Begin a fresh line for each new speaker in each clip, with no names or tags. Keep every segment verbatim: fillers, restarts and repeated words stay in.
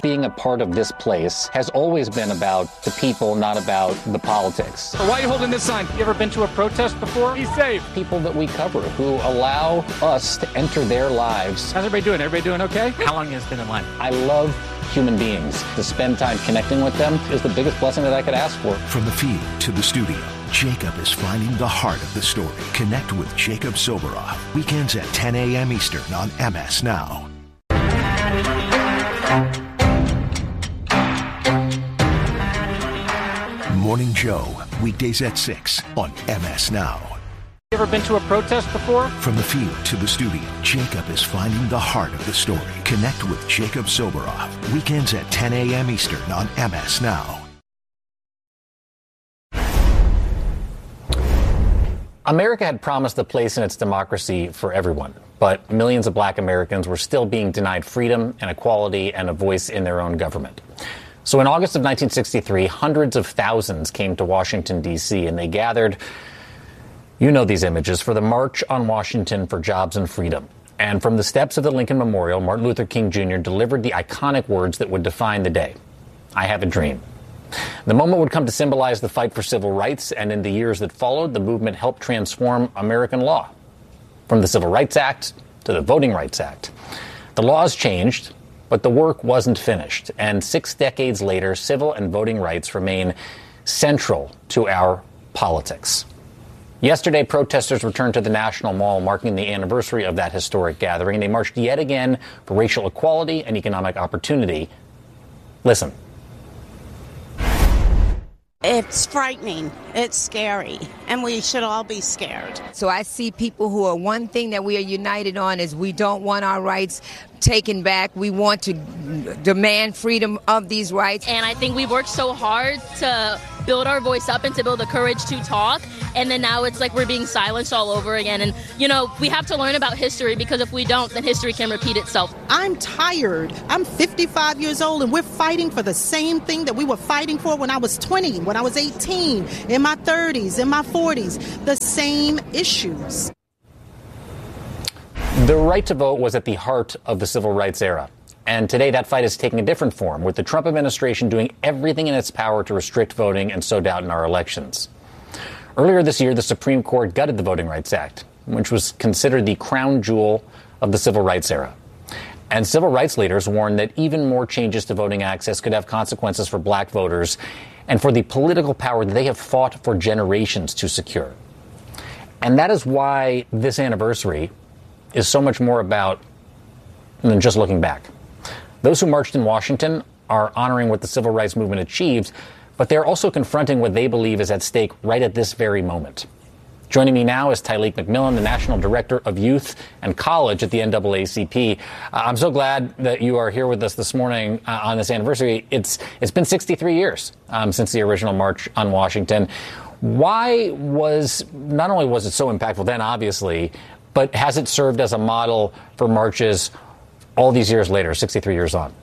being a part of this place has always been about the people, not about the politics.
Why are you holding this sign? You ever been to a protest before? Be safe.
People that we cover who allow us to enter their lives.
How's everybody doing? Everybody doing okay?
How long has it been in line?
I love human beings. To spend time connecting with them is the biggest blessing that I could ask for.
From the field to the studio, Jacob is finding the heart of the story. Connect with Jacob Soboroff. Weekends at ten a.m. Eastern on M S Now. Morning Joe, weekdays at six on M S Now.
You ever been to a protest before?
From the field to the studio, Jacob is finding the heart of the story. Connect with Jacob Soboroff. Weekends at ten a.m. Eastern on M S Now.
America had promised a place in its democracy for everyone, but millions of black Americans were still being denied freedom and equality and a voice in their own government. So in August of nineteen sixty-three, hundreds of thousands came to Washington, D C, and they gathered, you know these images, for the March on Washington for Jobs and Freedom. And from the steps of the Lincoln Memorial, Martin Luther King Junior delivered the iconic words that would define the day. I have a dream. The moment would come to symbolize the fight for civil rights, and in the years that followed, the movement helped transform American law. From the Civil Rights Act to the Voting Rights Act. The laws changed, but the work wasn't finished. And six decades later, civil and voting rights remain central to our politics. Yesterday, protesters returned to the National Mall, marking the anniversary of that historic gathering. They marched yet again for racial equality and economic opportunity. Listen.
It's frightening. It's scary. And we should all be scared.
So I see people who are, one thing that we are united on is we don't want our rights taken back. We want to demand freedom of these rights.
And I think we've worked so hard to build our voice up and to build the courage to talk. And then now it's like we're being silenced all over again. And, you know, we have to learn about history, because if we don't, then history can repeat itself.
I'm tired. I'm fifty-five years old, and we're fighting for the same thing that we were fighting for when I was twenty, when I was eighteen, in my thirties, in my forties. The same issues.
The right to vote was at the heart of the civil rights era. And today that fight is taking a different form, with the Trump administration doing everything in its power to restrict voting and sow doubt in our elections. Earlier this year, the Supreme Court gutted the Voting Rights Act, which was considered the crown jewel of the civil rights era. And civil rights leaders warned that even more changes to voting access could have consequences for black voters and for the political power that they have fought for generations to secure. And that is why this anniversary is so much more about than just looking back. Those who marched in Washington are honoring what the civil rights movement achieved, but they're also confronting what they believe is at stake right at this very moment. Joining me now is Tyleek McMillan, the National Director of Youth and College at the N double A C P. Uh, I'm so glad that you are here with us this morning uh, on this anniversary. It's it's been sixty-three years um, since the original March on Washington. Why was, not only was it so impactful then, obviously, but has it served as a model for marches all these years later, sixty-three years on?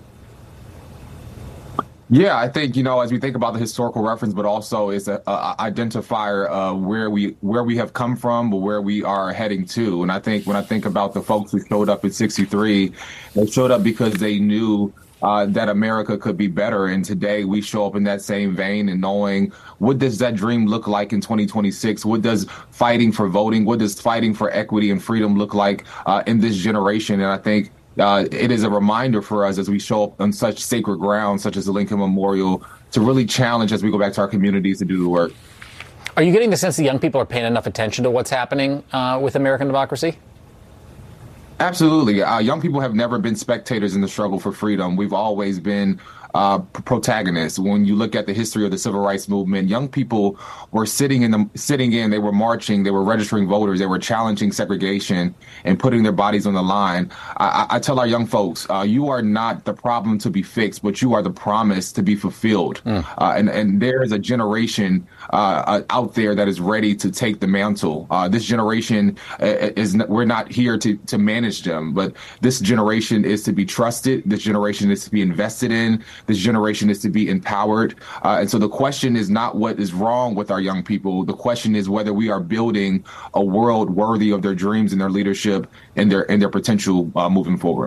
Yeah, I think, you know, as we think about the historical reference, but also it's a, a identifier of where we where we have come from, but where we are heading to. And I think when I think about the folks who showed up in sixty-three, they showed up because they knew uh, that America could be better. And today we show up in that same vein and knowing, what does that dream look like in twenty twenty-six? What does fighting for voting, what does fighting for equity and freedom look like uh, in this generation? And I think Uh, it is a reminder for us as we show up on such sacred ground, such as the Lincoln Memorial, to really challenge as we go back to our communities to do the work.
Are you getting the sense that young people are paying enough attention to what's happening uh, with American democracy?
Absolutely. Uh, young people have never been spectators in the struggle for freedom. We've always been uh, protagonists. When you look at the history of the civil rights movement, young people were sitting in the sitting in, they were marching, they were registering voters, they were challenging segregation and putting their bodies on the line. I, I tell our young folks, uh, you are not the problem to be fixed, but you are the promise to be fulfilled. Mm. Uh, and, and there is a generation uh, out there that is ready to take the mantle. Uh, this generation is, we're not here to, to manage them, but this generation is to be trusted. This generation is to be invested in. This generation is to be empowered. Uh, and so the question is not what is wrong with our young people. The question is whether we are building a world worthy of their dreams and their leadership and their and their potential uh, moving forward.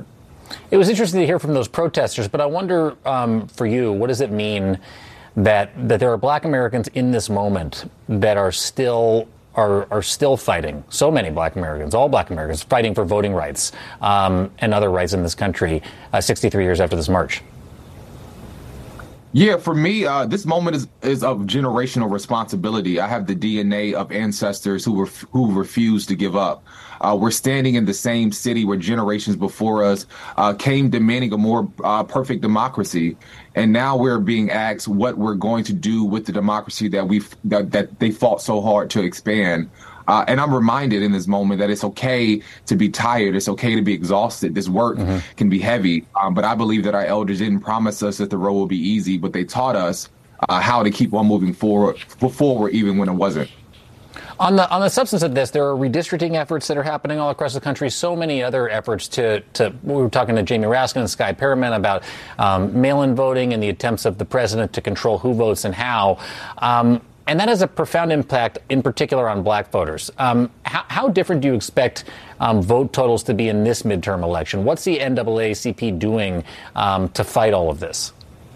It was interesting to hear from those protesters, but I wonder um, for you, what does it mean that that there are black Americans in this moment that are still are are still fighting? So many black Americans, all black Americans, fighting for voting rights um, and other rights in this country uh, sixty-three years after this march.
Yeah, for me, uh, this moment is, is of generational responsibility. I have the D N A of ancestors who ref- who refused to give up. Uh, we're standing in the same city where generations before us uh, came demanding a more uh, perfect democracy. And now we're being asked what we're going to do with the democracy that we that, that they fought so hard to expand. Uh, and I'm reminded in this moment that it's okay to be tired. It's okay to be exhausted. This work mm-hmm. can be heavy. Um, but I believe that our elders didn't promise us that the road will be easy, but they taught us uh, how to keep on moving forward, forward even when it wasn't.
On the on the substance of this, there are redistricting efforts that are happening all across the country. So many other efforts to, to we were talking to Jamie Raskin and Sky Perriman about um, mail-in voting and the attempts of the president to control who votes and how. Um, And that has a profound impact, in particular, on black voters. Um, how, how different do you expect um, vote totals to be in this midterm election? What's the N double A C P doing um, to fight all of this?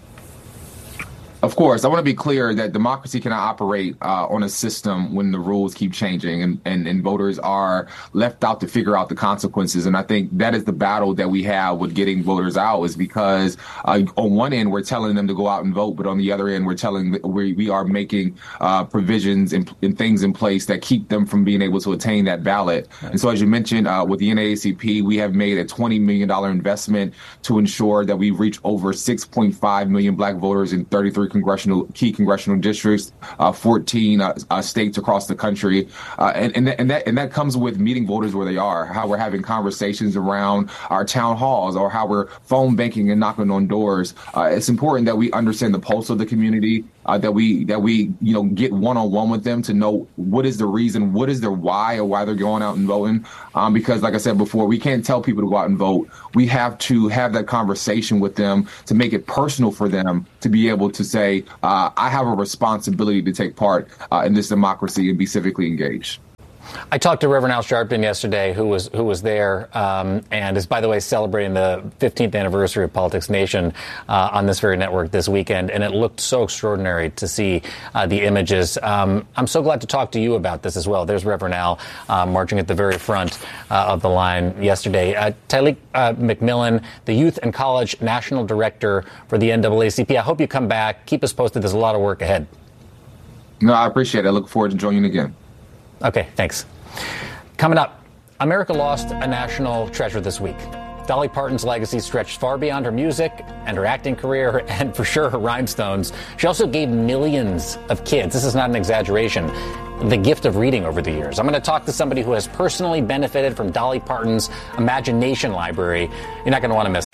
Of course, I want to be clear that democracy cannot operate uh, on a system when the rules keep changing and, and, and voters are left out to figure out the consequences. And I think that is the battle that we have with getting voters out, is because uh, on one end, we're telling them to go out and vote. But on the other end, we're telling we, we are making uh, provisions and, and things in place that keep them from being able to attain that ballot. Right. And so, as you mentioned, uh, with the N double A C P, we have made a twenty million dollars investment to ensure that we reach over six point five million black voters in thirty-three congressional key congressional districts, uh, fourteen uh, uh, states across the country, uh, and and, th- and that and that comes with meeting voters where they are. How we're having conversations around our town halls, or how we're phone banking and knocking on doors. Uh, it's important that we understand the pulse of the community. Uh, that we that we you know get one on one with them to know what is the reason, what is their why, or why they're going out and voting. Um, because, like I said before, we can't tell people to go out and vote. We have to have that conversation with them to make it personal for them to be able to say, uh, I have a responsibility to take part uh, in this democracy and be civically engaged.
I talked to Reverend Al Sharpton yesterday, who was who was there, um, and is, by the way, celebrating the fifteenth anniversary of Politics Nation uh, on this very network this weekend, and it looked so extraordinary to see uh, the images. Um, I'm so glad to talk to you about this as well. There's Reverend Al uh, marching at the very front uh, of the line yesterday. Uh, Tyleik uh, McMillan, the Youth and College National Director for the N double A C P. I hope you come back. Keep us posted. There's a lot of work ahead.
No, I appreciate it. I look forward to joining you again.
Okay, thanks. Coming up, America lost a national treasure this week. Dolly Parton's legacy stretched far beyond her music and her acting career, and for sure her rhinestones. She also gave millions of kids, this is not an exaggeration, the gift of reading over the years. I'm going to talk to somebody who has personally benefited from Dolly Parton's Imagination Library. You're not going to want to miss